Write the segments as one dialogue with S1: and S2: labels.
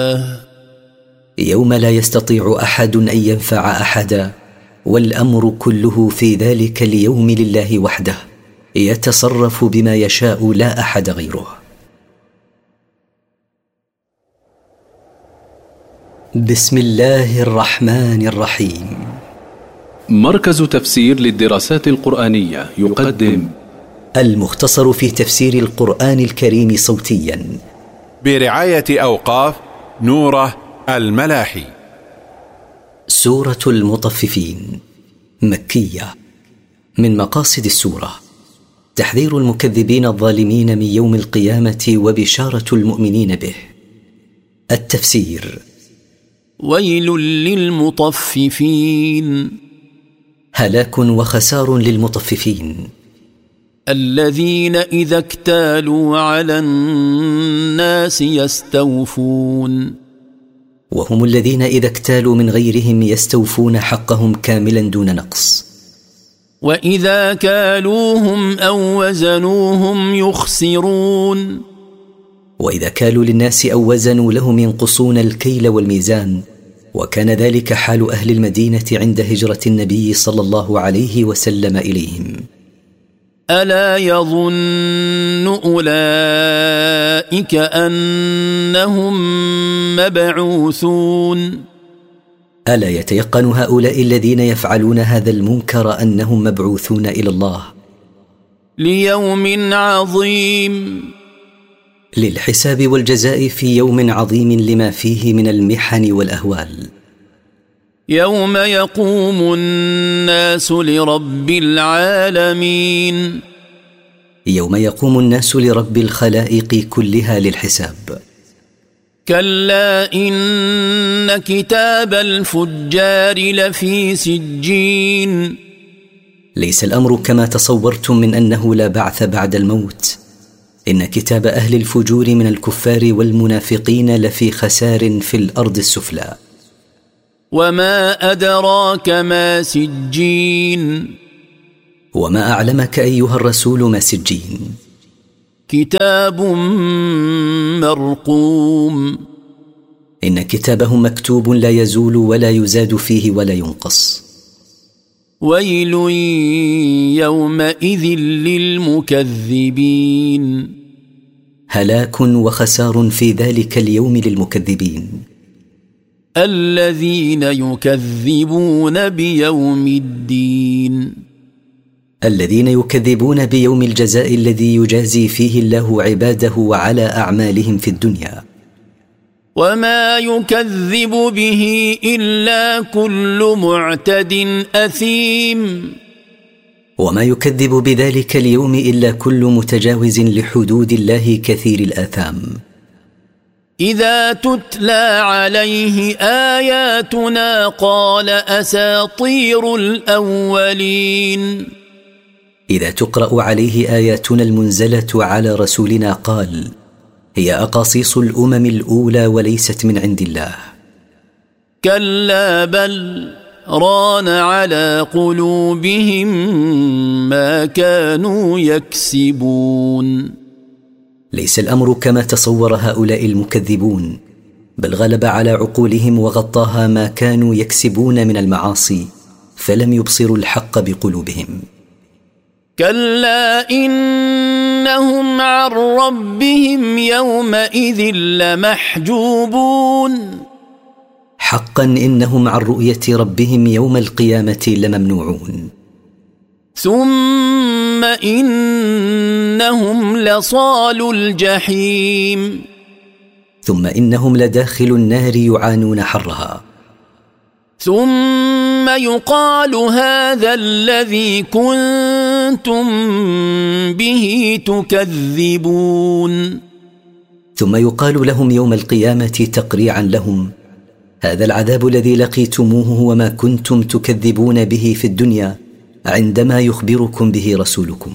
S1: يوم لا يستطيع أحد أن ينفع أحدا، والأمر كله في ذلك اليوم لله وحده، يتصرف بما يشاء لا أحد غيره. بسم الله الرحمن الرحيم.
S2: مركز تفسير للدراسات القرآنية يقدم
S1: المختصر في تفسير القرآن الكريم صوتيا
S3: برعاية أوقاف نوره الملاحي.
S1: سورة المطففين، مكية. من مقاصد السورة تحذير المكذبين الظالمين من يوم القيامة وبشارة المؤمنين به. التفسير:
S4: ويل للمطففين،
S1: هلاك وخسار للمطففين،
S4: الذين إذا اكتالوا على الناس يستوفون،
S1: وهم الذين إذا اكتالوا من غيرهم يستوفون حقهم كاملا دون نقص،
S4: وإذا كالوهم أو وزنوهم يخسرون،
S1: وإذا كالوا للناس أو وزنوا لهم ينقصون الكيل والميزان. وكان ذلك حال أهل المدينة عند هجرة النبي صلى الله عليه وسلم إليهم.
S4: ألا يظن أولئك أنهم مبعوثون،
S1: ألا يتيقن هؤلاء الذين يفعلون هذا المنكر أنهم مبعوثون إلى الله
S4: ليوم عظيم،
S1: للحساب والجزاء في يوم عظيم لما فيه من المحن والأهوال.
S4: يوم يقوم الناس لرب العالمين،
S1: يوم يقوم الناس لرب الخلائق كلها للحساب.
S4: كلا إن كتاب الفجار لفي سجين،
S1: ليس الأمر كما تصورتم من أنه لا بعث بعد الموت. إن كتاب أهل الفجور من الكفار والمنافقين لفي خسار في الأرض السفلى.
S4: وما أدراك ما سجين،
S1: وما أعلمك أيها الرسول ما سجين.
S4: كتاب مرقوم،
S1: إن كتابهم مكتوب لا يزول ولا يزاد فيه ولا ينقص.
S4: ويل يومئذ للمكذبين،
S1: هلاك وخسار في ذلك اليوم للمكذبين،
S4: الذين يكذبون بيوم الدين،
S1: الذين يكذبون بيوم الجزاء الذي يجازي فيه الله عباده على أعمالهم في الدنيا.
S4: وما يكذب به إلا كل معتد أثيم،
S1: وما يكذب بذلك اليوم إلا كل متجاوز لحدود الله كثير الآثام.
S4: إذا تتلى عليه آياتنا قال أساطير الأولين،
S1: إذا تقرأ عليه آياتنا المنزلة على رسولنا قال هي أقاصيص الأمم الأولى وليست من عند الله.
S4: كلا بل ران على قلوبهم ما كانوا يكسبون،
S1: ليس الأمر كما تصور هؤلاء المكذبون، بل غلب على عقولهم وغطاها ما كانوا يكسبون من المعاصي، فلم يبصروا الحق بقلوبهم.
S4: كلا إنهم عن ربهم يومئذ لمحجوبون،
S1: حقا إنهم عن رؤية ربهم يوم القيامة لممنوعون.
S4: ثم إنهم لصالو الجحيم،
S1: ثم إنهم لداخل النار يعانون حرها.
S4: ثم يقال هذا الذي كنتم به تكذبون،
S1: ثم يقال لهم يوم القيامة تقريعا لهم هذا العذاب الذي لقيتموه وما كنتم تكذبون به في الدنيا عندما يخبركم به رسولكم.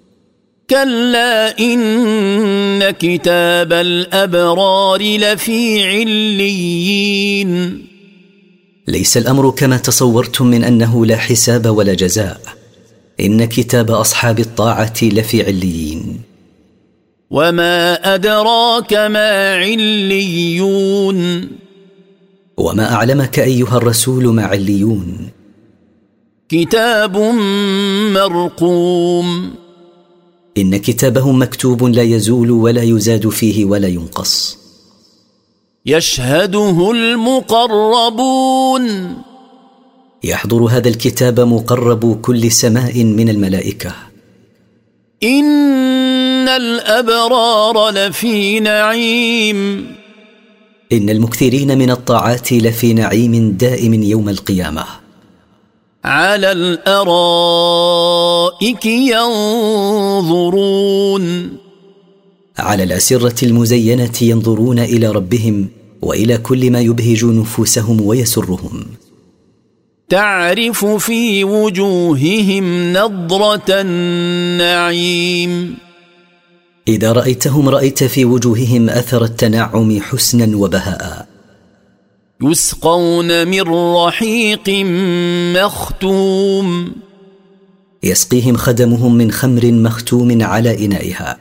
S4: كلا إن كتاب الأبرار لفي عليين،
S1: ليس الأمر كما تصورتم من أنه لا حساب ولا جزاء. إن كتاب أصحاب الطاعة لفي عليين.
S4: وما أدراك ما عليون
S1: وما أعلمك أيها الرسول ما عليون
S4: كتاب مرقوم
S1: إن كتابهم مكتوب لا يزول ولا يزاد فيه ولا ينقص
S4: يشهده المقربون
S1: يحضر هذا الكتاب مقرب كل سماء من الملائكة
S4: إن الأبرار لفي نعيم
S1: إن المكثرين من الطاعات لفي نعيم دائم يوم القيامة
S4: على الأرائك ينظرون
S1: على الأسرة المزينة ينظرون إلى ربهم وإلى كل ما يبهج نفوسهم ويسرهم
S4: تعرف في وجوههم نضرة النعيم
S1: إذا رأيتهم رأيت في وجوههم أثر التنعم حسنا وبهاء
S4: يسقون من رحيق مختوم
S1: يسقيهم خدمهم من خمر مختوم على إنائها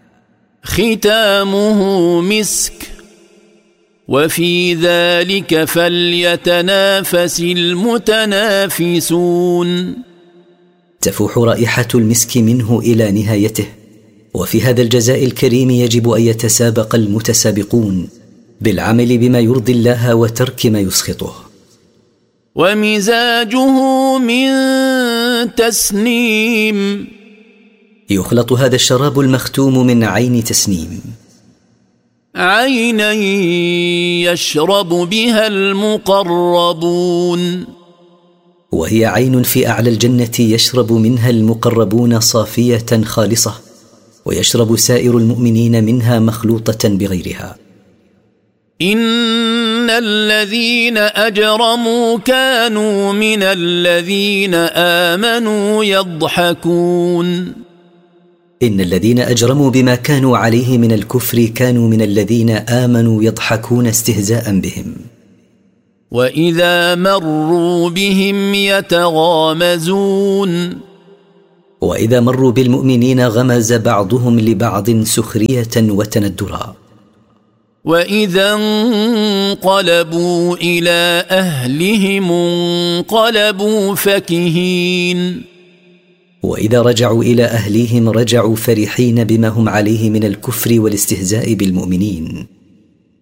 S4: ختامه مسك وفي ذلك فليتنافس المتنافسون
S1: تفوح رائحة المسك منه إلى نهايته وفي هذا الجزاء الكريم يجب أن يتسابق المتسابقون بالعمل بما يرضي الله وترك ما يسخطه
S4: ومزاجه من تسنيم
S1: يخلط هذا الشراب المختوم من عين تسنيم
S4: عينا يشرب بها المقربون
S1: وهي عين في أعلى الجنة يشرب منها المقربون صافية خالصة ويشرب سائر المؤمنين منها مخلوطة بغيرها
S4: إن الذين أجرموا كانوا من الذين آمنوا يضحكون
S1: إن الذين أجرموا بما كانوا عليه من الكفر كانوا من الذين آمنوا يضحكون استهزاء بهم
S4: وإذا مروا بهم يتغامزون
S1: وإذا مروا بالمؤمنين غمز بعضهم لبعض سخرية وتندرا
S4: وإذا انقلبوا إلى أهلهم انقلبوا فكهين
S1: وإذا رجعوا إلى أهليهم رجعوا فرحين بما هم عليه من الكفر والاستهزاء بالمؤمنين